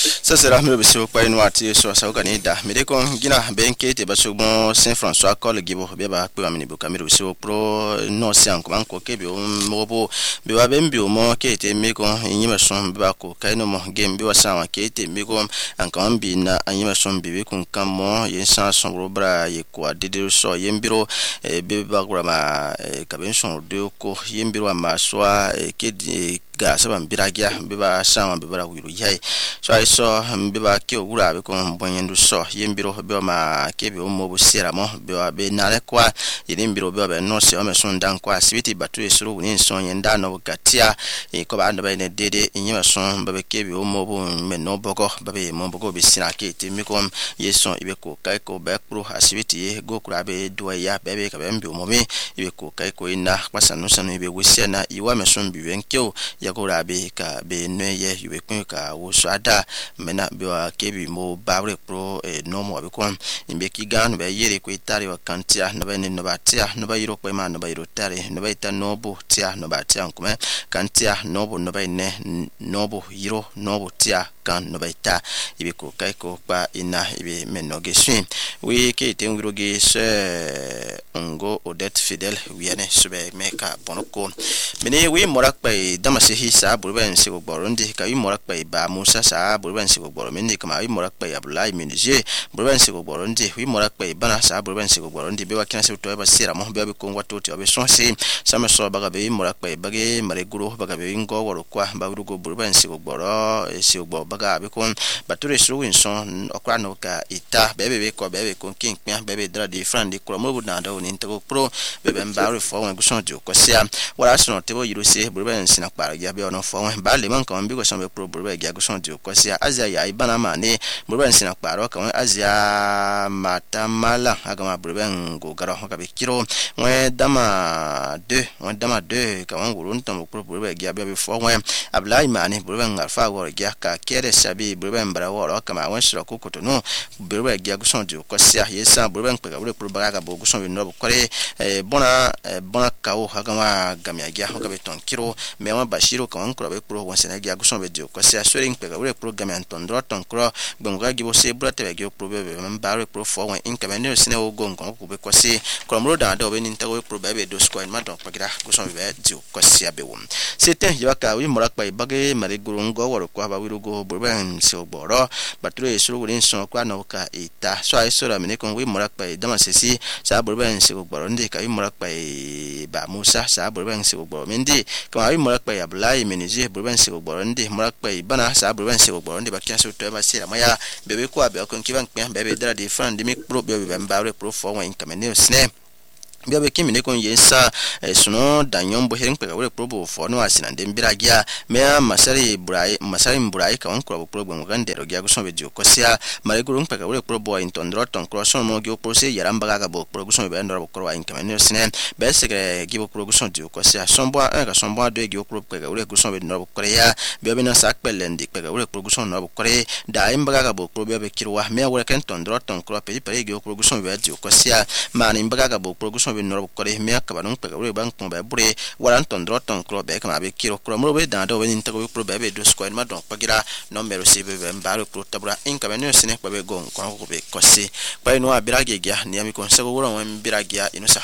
Sasera mi bisu pa inu ati so sa organida mi de kon gina benke te basu bon Saint François Col gibo be ba pe amini bu kamiru bisu pro no si an ko ko ke bi o mo bo be wa be mbi o mo ke te mi kon nyima son be ba ko kai no mo game be wa sa wa ke te mi kon an kan bi na nyima son bi kun kan mo yin sa son ro bra ye ko adede so yin biro be ba ko ma ka ben son de ko yin biro ma so ke ga saban biragia biba sama bibara wiru yai so I saw biba ke ogura be ko bonyendu so yembiro be ma ke be mo bo sera mo be na le kwa yembiro be no se o me son dan kwa sibiti batu esuru ni son yenda no gatia ko ba ndo be ne dede nyima son be ke be mo bo me no bogo be mo bogo be sina ke te mi ko yeson ibe ko kai ko be pro asibiti go kura be do ya be ka be mbi mo me ibe ko kai ko ina kwasa no sanu ibe wosiana iwa me son bi wenkyo yakura be ka be neye yube ka wo swada mena be wa kebi mo babre pro no mo be kon imbe ki gan be yere ko itari wa kantia no be no batia no ba yiro ko ma no ba yiro tare no ba ita no bo tia no ba tia kuma kantia no bo no ba ne no bo yiro no bo tia kan no ba ita ibe ko kai ko pa ina ibe menno ge swin we ke te ngiro ge se ngo Odette Fidèle wiene sube meka bonoko mene we morak pa damase hisa burban se Burundi ka wi morak pa ba Musa sa burban se Burundi kama wi morak pa Abdoulaye Minije burban se Burundi wi morak pa bana sa burban se Burundi be wakina se to ba sira mo be ko ngwato ti obe sonse sama so baga be morak pa bage mare guru baga be ngo woro kwa ba rugo burban se Boro se baga be kon bature su win son okra no ka ita be ko king pia be dra di friend ko mo bu na do ni to pro be mbare fo wen guson di ko sia wala so no te bo yiro se burban sina kpara ya be ono fo wen ba le man kan bi ko so be pro burban ya guson di ko sia azia ya ibana ma ni burban sina kpara kan azia matamala agama burban go garo ka be kiro wen dama 2 kan wurun tam pro burban ya be fo wen Abdoulaye mani burban alfa go ya ka kere sabi burban bara woro kama wen sura ko to no burban ya guson di ko sia yesa burban pe ga pro baga bo guson bi no ko bona kawo agama gamya ya ko be ton kiro me wa bashiro kan ko be pro won sena ya guson be di ko sia swearing pe ga pro gamya ton dro ton kro gbonga gibo se brate be gi pro be mbare pro fo won in kamene sene wo gon ko be ko se ko mro da do be ni ntawo pro be do squad ma don pagira guson be di ko sia be won c'était yaka wi morak pa bage mare gurungo woro ko ba wirugo burban se oboro batre suru win son kwa no ka ita so ai sura mene kon wi morak pa dama sesi sa burban se oboro ndi ka wi morak pa ba Musa sa burban se oboro mendi ka wi morak pa Abdoulaye Minije burban se oboro ndi morak pa bana sa burban se oboro ndi ba kiaso to ba sira maya bebe ko abe kon kiban kpe bebe dra di friend mi pro bebe mbare pro fo wan kamene sne biabe kimi ne kon yensa suno danyon bo herin pe ga probo fo no asina de mbiragia me masari mburai ka on ko probo ngande ro gya guson be dio kosia mare gurun pe ga probo intondro ton croson mo gyo prose yaramba ga bo probo guson be ndoro ko wa inkamene sine be segre gibo probo guson dio kosia sombo ka sombo de gyo probo pe ga guson be ndoro ko ya biabe na sak pelendi pe ga probo guson no ko re da imbaga ga bo probo be kirwa me wa ken tondro ton kro pe gyo probo guson be dio kosia mani imbaga ga bo probo guson be noro ko re me akaba non pe ga ban ko be bure wala tondro ton kro be kama be kiro kro mo be da do be ni tago pro be do squad ma don pagira numero se be mbaro pro tabra in ka be no sine ko be gon ko be kosi pa no abirage gya ni ami kon sego woro wan birage inusa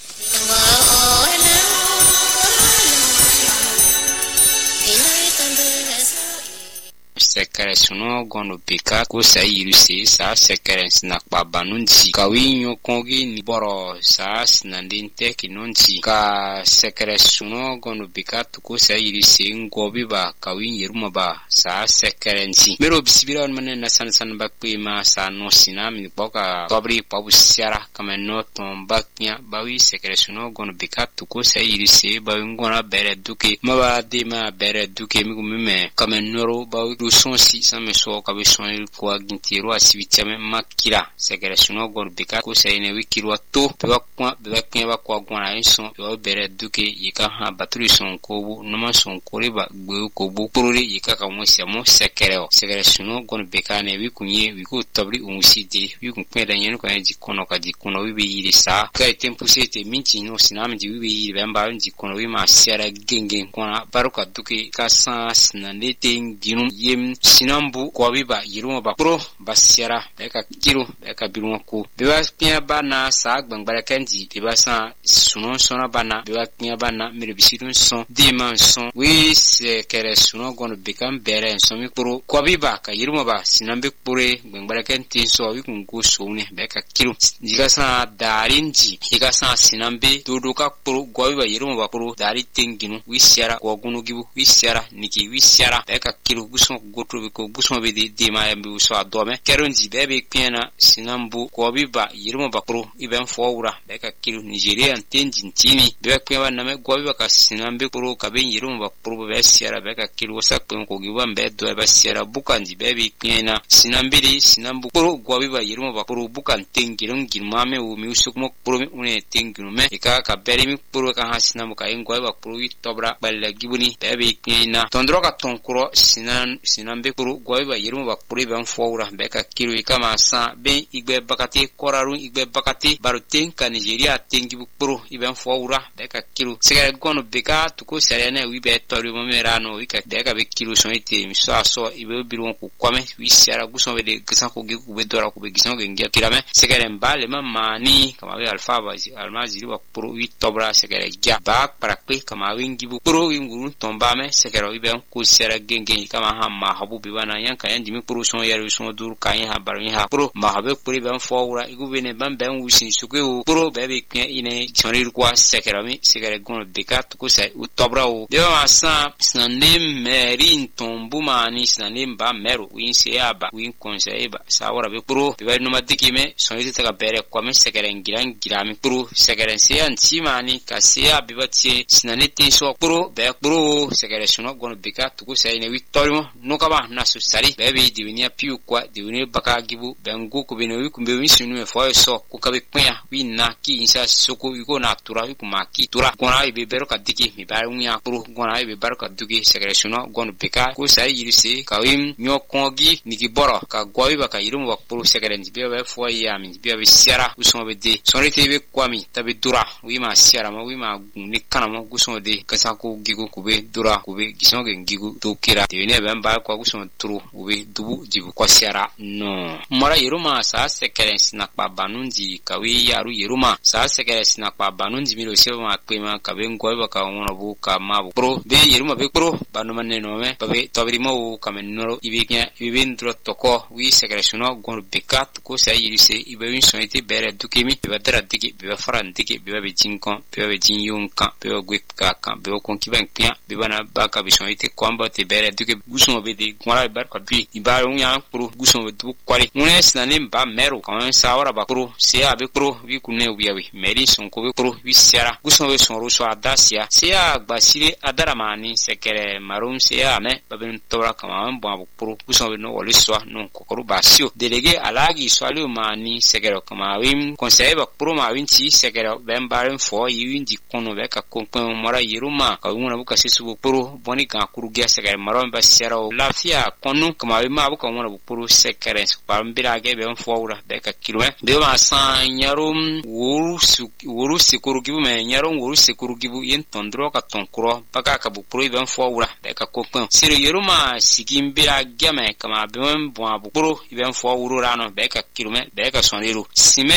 sekere suno gono pika ko sayiru se sa sekere sna kwa banunji kawinyo kongi ni boro sa snandinte kinonji ka sekere suno gono pika ko sayiru se ngobi ba kawin yeruma ba sa sekere nji mero bisibira on manen na san bakpe ma sa no sinami boka tobri pabu siara kama no ton baknya bawi sekere suno gono pika ko sayiru se ba ngona bere duke ma de ma bere duke mi gumme kama noro ba son si sama so ka be son ko agintiro asibitame makira sekere suno gor bika ko sayne wikiro to be kwa ko gona inson yo bere duke yika ha baturi son ko bu no ma son ko riba gbe ko bu pururi yika ka mo sekere suno gor bika ne wi kunye wi ko tabri umusidi wi kun peda nyen ko ji kono ka ji kono wi be yiri sa ka tempo sete minti no sinam ji wi be yiri bamba ji kono wi ma sera gengen kona baruka duke ka sans na leting dinum yem sinambu ko biba yiruma ba pro basiara beka kiro beka biruma ko beba pia bana sa gbangbara kanji beba sa sunon sona bana beba pia bana mere bisirun son dimension wi se kere suno gono bekam bere son mi pro ko biba ka yiruma ba sinambe pore gbangbara kanti so wi kungo so ne beka kiro jiga sa darinji jiga sa sinambe dodoka pro ko biba yiruma ba pro dari tenginu wi siara ko gunu gibu wi siara niki wi siara beka kiro guson goto ko guson be de ma yambi so adome keronji bebe piena sinambu ko biba yiruma ba pro iben fowura beka kiro Nigeria tenjin tini bebe piena na me ko biba ka sinambe pro ka ben yiruma ba pro be siara beka kiro sakko ko giba be do be siara bukanji bebe piena sinambe di sinambu pro ko biba yiruma ba pro bukan tengirun girmame o mi usukmo pro mi une tengiru me ka beri mi pro ka hasinambu ka en ko biba pro wi tobra balla gibuni bebe piena tondro ka tonkuro sinambe pro ko biba yiruma ba pro ben fowura beka kiro kama sa ben igbe bakati korarun igbe bakati baruten ka Nigeria tengi bu pro iben fowura beka kiro segere gono beka tuko serena wi be tori mo merano wi ka beka be kiro so ite mi so aso ibe biru ko kwame wi sera guso be de gisa ko ge ku be dora ko be gisa ko ngia kirame segere mbale mamani kama be alfa bazi almazi wa pro wi tobra segere ja ba parakpe kama wi ngibu pro wi nguru tombame segere wi ben ko sera genge kama hamma habu bi bana yanka yanji mi pro so yare so dur kan ha barin ha pro ma habe pro ben fowura igu bene ban ben wusin suku pro bebe kne ine chori kwa sekerami segere gono dekat ko sai utobra o de ma sa snande merin tombu mani snande ba meru win se aba win konseba sawara be pro be no madikime so yite ta bere kwa me segere ngiran girami pro segere se anti mani ka se abibati snande tin so pro be pro segere sono gono dekat ko sai ne witorimo no kaba na su sari bebe divinia piu kwa divinia baka gibu bengu ko beno wiku be wisunu me fo so ko kabe pya winna ki insa soko wiko na tura wiku maki tura gona ibe bero ka diki mi ba unya pro gona ibe bero ka dugi segregationo gon beka ko sai yirisi ka wim nyo kongi niki boro ka gwawi baka yirum wak pro segrenji be fo ya mi be siara uso be de sonrete be kwami tabe dura wima siara ma wima ni kana mo guso de kasa ko gigu ko be dura ko be giso ge gigu to kira de ne be ba ko guso turu ube dubu jibu kwa siara no mara yiruma sa sekerensi na kwa banunji kawi yaru yiruma sa sekerensi na kwa banunji milo sema kwema kabe ngwa baka wona bu ka mabu pro be yiruma be pro banu manne no me babe tobiri mo kamen no ibiknya ibindro toko wi sekeresuno gon bekat ko sa yirise ibe win sonete bere dukemi be dara diki be faran diki be be jinkon be jinyun kan be gweka kan be kon kiban kya be bana baka be sonete kwamba te bere duke gusumo be de ngwara bar ka bi ibaro nya pro gusumo be du kwari mune snane ba meru kan sawara ba pro se abe pro wi kunne wiawi meri son ko be pro wi siara gusumo be son ro so adasia se agbasire adaramani sekere marum se ame babin tora kama mbo pro gusumo be no wole so no kokoro basio delege alagi swali mani sekere kama wim conseil ba pro ma winti sekere ben barin fo yindi kono be ka konkon mara yiruma ka wona buka sesu pro boni ka kurugia sekere marum ba siara lafia kono kama wima buka wona bu pro sekere pa mbira ge be fowura be ka kilwe be ma san nyarum wuru sikuru gibu me nyarum wuru sikuru gibu yen tondro ka tonkro baka ka bu pro be fowura be ka konkon sire yiruma sigimbira geme kama be bon bu pro be fowuru rano be ka kilwe be ka soniru sime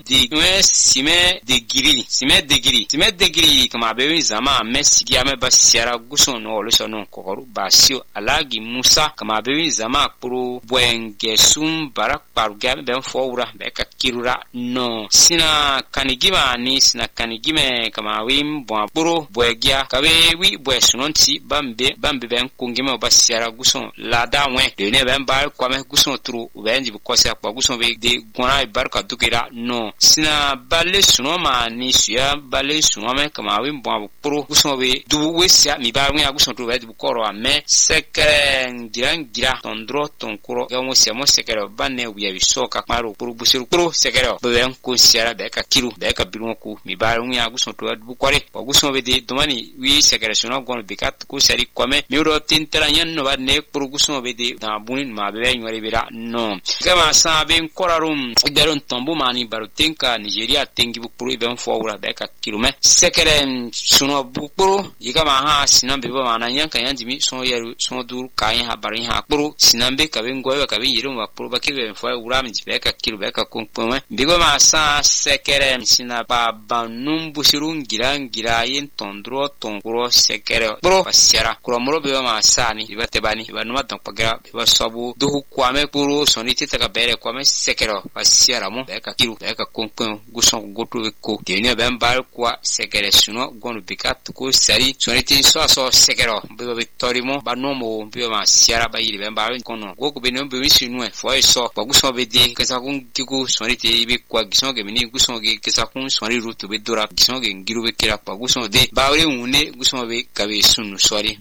degree kama be zama mesigi ame basiara guson no lo sono kokoru basio alagi musa kama be zama pro bwenge sum barak paruga ben fowura be ka kirura no sina kanigima kama wim bon pro bwegia kabe wi bwesunonti bambe ben kungima basiara guson lada wen de ne ben bar kwame guson tru benji bukosa kwa guson be de gona barka dukira no sina balle sunoma ni suya balle sunoma kama wim bon pro guson be du wesia mi ba wen guson tru be bukoro ame sekren gira tondro tonkuro ga mo sekere banne wiya wisoka maro pro busiru pro sekere ben ko siara be ka kiru be ka birunku mi ba wen guson tru bukore ko guson be de domani wi sekere suno gon be kat ko sari kwame mi ro tintera nyen no ba ne pro guson be de na bunin ma be nyore bira no kama sa ben korarum deron tombu mani barutenka Nigeria tengi bu pro ben fowura be ka kiru me sekere suno bu pro yigama ha sinan be ba na nyanka yanjimi so yeru so dur kan habari ha pro sinambe ka bengo ka be yirum wa pro ba ke be fo uram jibe ka kilo be ka kunpwe bigo ma sa sekere sina ba banum busirun girangira yin tondro tongro sekere pro pasiara kuro moro be ma sa ni ibate bani banuma don pagara be sabu do kwame pro soniti ta ka bere kwame sekere pasiara mo be ka kilo be ka kunpwe guson goto ko dene ben bar kwa sekere suno gonu bikat ko sari soniti so sekere be victorimo banomo be ma siara ba yiri ben bar kono go ko be no be sinu fo so ba guson be de kesa kun kiku soniti be kwa gison ge mini guson ge kesa kun soni rutu be dora gison ge ngiru be kira pa guson de bawre une guson be ka be sunu sori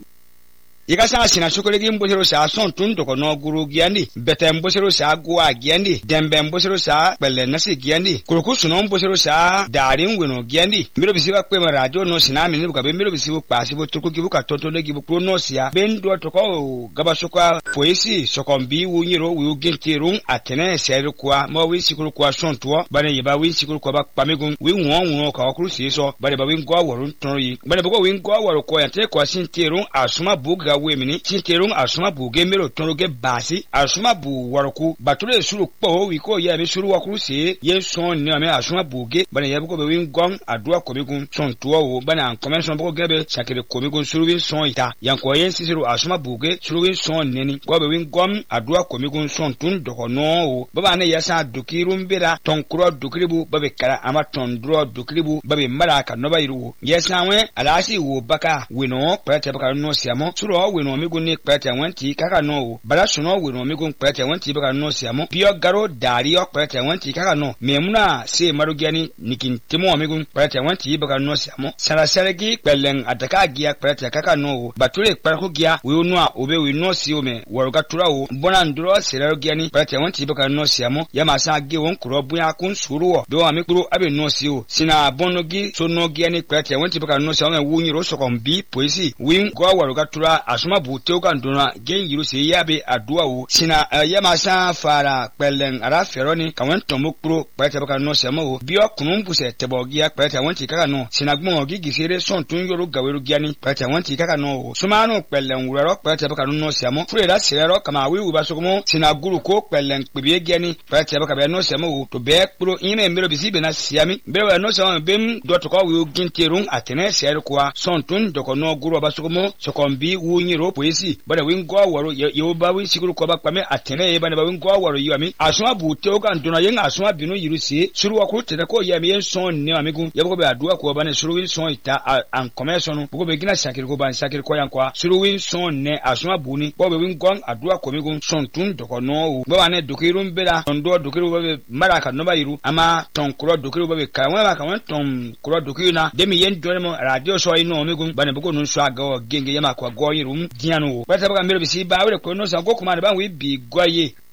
Ikasa sina chokolegi mbosero sa son tun to kono guru giandi bete mbosero sa gua giandi dembe mbosero sa bele nasi giandi kuruku suno mbosero sa darin weno giandi miro bisiba kwe radio no sina mini buka be miro bisibu pasi bo tuku gibu ka tonto le gibu krono sia bendo to ko gaba sokwa poesi sokombi wunyiro wu gintirun atene seru kwa mo wi sikuru kwa son to bane yeba wi sikuru kwa ba pamegun wi won ka okuru si so bane ba wi ngwa worun tonyi bane ba wi ngwa woro ko yante kwa sintirun asuma buga wemini sinterung asuma buge mero toroge basi asuma bu warku batule suru po wiko ya me suru wakuru se ye son ne ame asuma buge bana ya buko be wingong adua ko bigun son tuwa wo bana an convention buko gebe sakere ko bigun suru win son ita yanko yen sisiru asuma buge suru win son neni ko be wingom adua ko bigun son tun doko no wo baba ne yasa dukirum bira tonkuro dukribu babe kara ama tondro dukribu babe maraka no bayiru yesa we alasi wo baka wino prete baka no siamo suru wino migun ni prete wanti kaka no bala suno wino migun prete wanti baka no siamo pio garo dario prete wanti kaka no memuna se marugiani nikin timo migun prete wanti baka no siamo sara seregi pelen ataka gia prete kaka no batule prako gia wino obe wino siome waruga turawo bona nduro serarugiani prete wanti baka no siamo yamasa ge won kuro buya kun suruwo do amikuro abe no sio sina bonogi sonogiani prete wanti baka no siamo wunyiro sokombi poesi win go waruga tura asuma buteo kan dona gen yiru se yabe adua wo sina yama sa fara pelen ara feroni kawen tomo pro pete baka no sema wo bio kunum buse tebogia pete wanti kaka no sina gmo gigi sere son tun yoru gaweru giani pete wanti kaka no suma no pelen wuro pete baka no sema freda sero kama wi uba sokomo sina guru ko pelen kbiye giani pete baka be no sema wo to be pro ime mbero bisibe na siami mbero no sema bem dot ko wi ginterun atene sero kwa son tun doko no guru ba sokomo sokombi wunyiro poesi bana wingo waro yoba wi sikuru ko bakpame atene bana wingo waro yami asuma buteo kan dona yen asuma binu yirusi suru wa ko tede ko yami yen son ne amigu yabo be adua ko bana suru win son ita an commercial bugo be gina sakiri ko ban sakiri ko yankwa suru win son ne asuma buni bo be wingo adua ko migu son tun doko no bo bana dokirun bela ndo dokiru be maraka no bayiru ama ton kuro dokiru be kawa ba kawan ton kuro dokiruna demi yen doremo radio so ino migu bana bugo no so aga genge yama ko go yirum dianu bata baka mbere bisi ba wure ko no sa go kuma ba wi bi gwaye